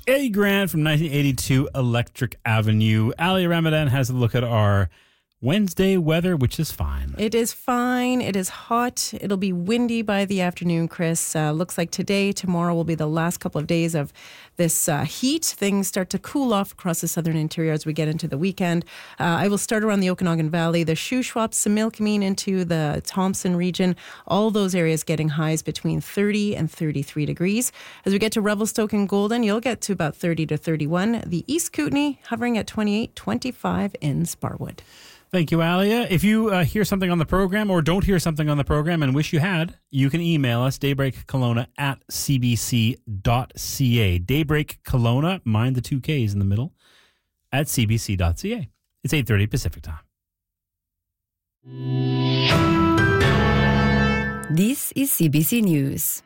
Eddie Grant from 1982 Electric Avenue. Ali Ramadan has a look at our Wednesday weather, which is fine. It is fine. It is hot. It'll be windy by the afternoon, Chris. Looks like today, tomorrow will be the last couple of days of this heat. Things start to cool off across the southern interior as we get into the weekend. I will start around the Okanagan Valley, the Shuswap, Similkameen into the Thompson region. All those areas getting highs between 30 and 33 degrees. As we get to Revelstoke and Golden, you'll get to about 30 to 31. The East Kootenay hovering at 28, 25 in Sparwood. Thank you, Alia. If you hear something on the program or don't hear something on the program and wish you had, you can email us, daybreakkelowna@cbc.ca. Daybreak Kelowna, mind the two Ks in the middle, at cbc.ca. It's 8:30 Pacific time. This is CBC News.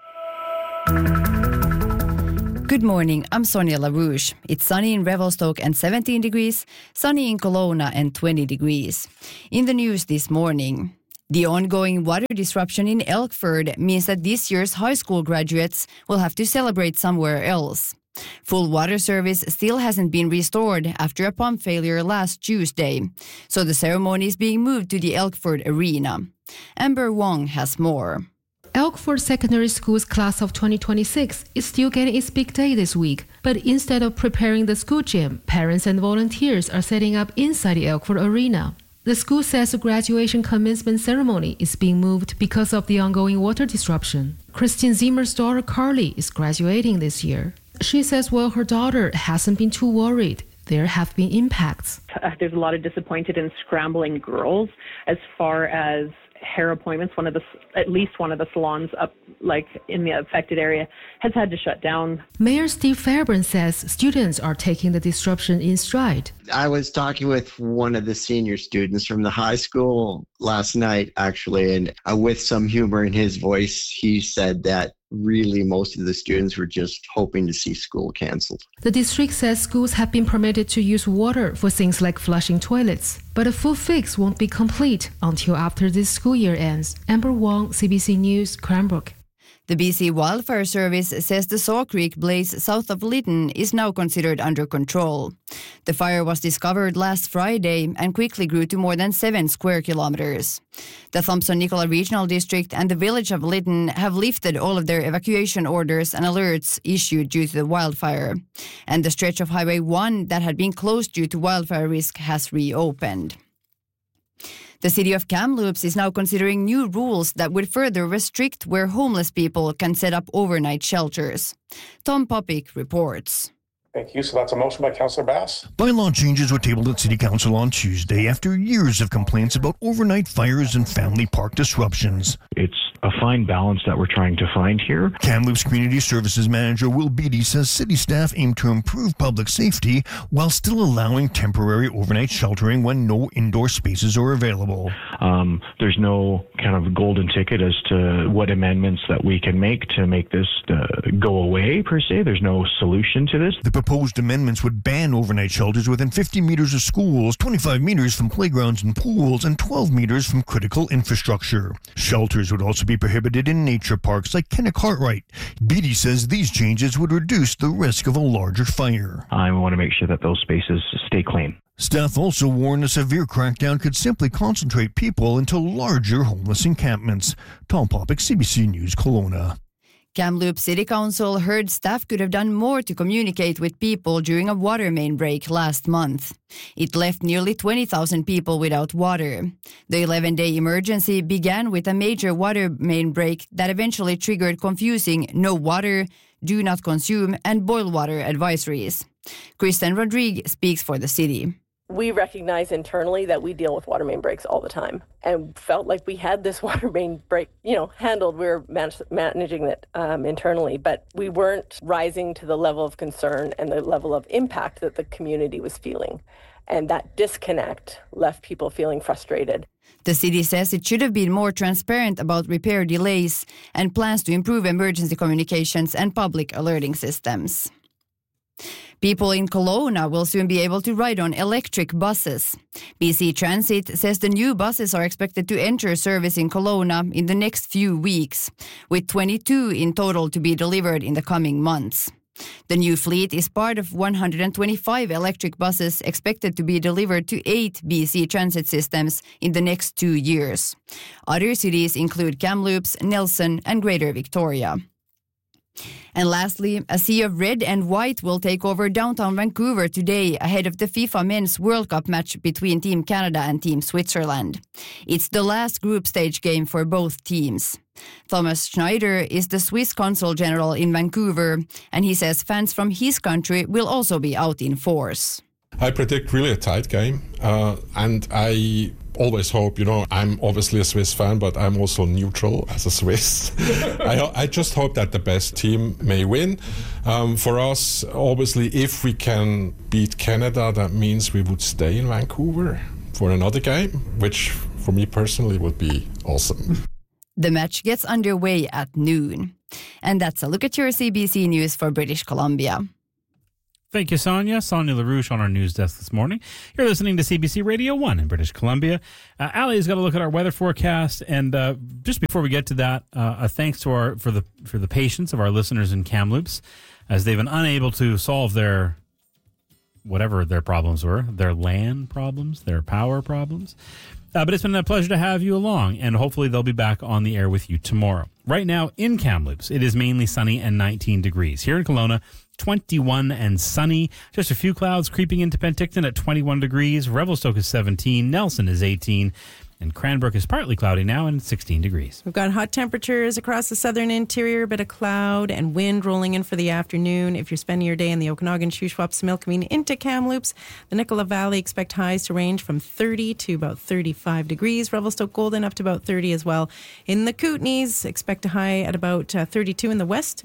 Good morning, I'm Sonia LaRouche. It's sunny in Revelstoke and 17 degrees, sunny in Kelowna and 20 degrees. In the news this morning, the ongoing water disruption in Elkford means that this year's high school graduates will have to celebrate somewhere else. Full water service still hasn't been restored after a pump failure last Tuesday, so the ceremony is being moved to the Elkford Arena. Amber Wong has more. Elkford Secondary School's class of 2026 is still getting its big day this week, but instead of preparing the school gym, parents and volunteers are setting up inside the Elkford Arena. The school says the graduation commencement ceremony is being moved because of the ongoing water disruption. Christine Zimmer's daughter Carly is graduating this year. She says while her daughter hasn't been too worried, there have been impacts. There's a lot of disappointed and scrambling girls as far as hair appointments. At least one of the salons up in the affected area has had to shut down. Mayor Steve Fairburn says students are taking the disruption in stride. I was talking with one of the senior students from the high school last night, actually, and with some humor in his voice, he said that really most of the students were just hoping to see school canceled. The district says schools have been permitted to use water for things like flushing toilets, but a full fix won't be complete until after this school year ends. Amber Wong, CBC News, Cranbrook. The BC Wildfire Service says the Saw Creek blaze south of Lytton is now considered under control. The fire was discovered last Friday and quickly grew to more than 7 square kilometers. The Thompson-Nicola Regional District and the village of Lytton have lifted all of their evacuation orders and alerts issued due to the wildfire. And the stretch of Highway 1 that had been closed due to wildfire risk has reopened. The city of Kamloops is now considering new rules that would further restrict where homeless people can set up overnight shelters. Tom Popik reports. Thank you. So that's a motion by Councillor Bass. Bylaw changes were tabled at City Council on Tuesday after years of complaints about overnight fires and family park disruptions. It's a fine balance that we're trying to find here. Kamloops Community Services Manager Will Beattie says city staff aim to improve public safety while still allowing temporary overnight sheltering when no indoor spaces are available. There's no kind of golden ticket as to what amendments that we can make to make this go away, per se. There's no solution to this. The proposed amendments would ban overnight shelters within 50 meters of schools, 25 meters from playgrounds and pools, and 12 meters from critical infrastructure. Shelters would also be prohibited in nature parks like Kenneck Cartwright. Beattie says these changes would reduce the risk of a larger fire. I want to make sure that those spaces stay clean. Staff also warned a severe crackdown could simply concentrate people into larger homeless encampments. Tom Popik, CBC News, Kelowna. Kamloops City Council heard staff could have done more to communicate with people during a water main break last month. It left nearly 20,000 people without water. The 11-day emergency began with a major water main break that eventually triggered confusing no water, do not consume, and boil water advisories. Kristen Rodriguez speaks for the city. We recognize internally that we deal with water main breaks all the time and felt like we had this water main break, handled. We were managing it internally, but we weren't rising to the level of concern and the level of impact that the community was feeling. And that disconnect left people feeling frustrated. The city says it should have been more transparent about repair delays and plans to improve emergency communications and public alerting systems. People in Kelowna will soon be able to ride on electric buses. BC Transit says the new buses are expected to enter service in Kelowna in the next few weeks, with 22 in total to be delivered in the coming months. The new fleet is part of 125 electric buses expected to be delivered to 8 BC Transit systems in the next 2 years. Other cities include Kamloops, Nelson, and Greater Victoria. And lastly, a sea of red and white will take over downtown Vancouver today ahead of the FIFA Men's World Cup match between Team Canada and Team Switzerland. It's the last group stage game for both teams. Thomas Schneider is the Swiss Consul General in Vancouver, and he says fans from his country will also be out in force. I predict really a tight game, and I always hope, I'm obviously a Swiss fan, but I'm also neutral as a Swiss. I just hope that the best team may win. For us, obviously, if we can beat Canada, that means we would stay in Vancouver for another game, which for me personally would be awesome. The match gets underway at noon. And that's a look at your CBC News for British Columbia. Thank you, Sonia. Sonia LaRouche on our news desk this morning. You're listening to CBC Radio 1 in British Columbia. Allie's got to look at our weather forecast. And just before we get to that, a thanks to for the patience of our listeners in Kamloops, as they've been unable to solve their whatever their problems were, their LAN problems, their power problems. But it's been a pleasure to have you along, and hopefully they'll be back on the air with you tomorrow. Right now in Kamloops, it is mainly sunny and 19 degrees. Here in Kelowna, 21 and sunny. Just a few clouds creeping into Penticton at 21 degrees. Revelstoke is 17. Nelson is 18. And Cranbrook is partly cloudy now and 16 degrees. We've got hot temperatures across the southern interior, a bit of cloud and wind rolling in for the afternoon. If you're spending your day in the Okanagan, Shuswap, Milkameen into Kamloops, the Nicola Valley, expect highs to range from 30 to about 35 degrees. Revelstoke Golden up to about 30 as well. In the Kootenays, expect a high at about 32 in the west,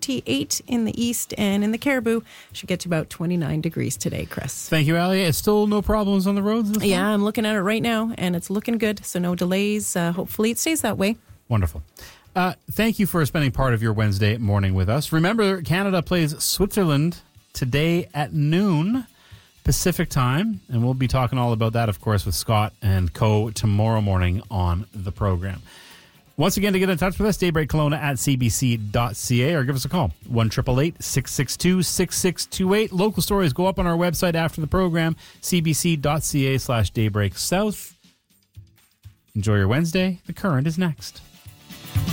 28 in the east, and in the Caribou, should get to about 29 degrees today, Chris. Thank you, Allie. It's still no problems on the roads this Yeah, I'm looking at it right now, and it's looking good. So no delays. Hopefully it stays that way. Wonderful. Thank you for spending part of your Wednesday morning with us. Remember, Canada plays Switzerland today at noon Pacific time, and we'll be talking all about that, of course, with Scott and co tomorrow morning on the program. Once again, to get in touch with us, Daybreak Kelowna at cbc.ca, or give us a call, 1-888-662-6628. Local stories go up on our website after the program, cbc.ca/daybreaksouth. Enjoy your Wednesday. The Current is next.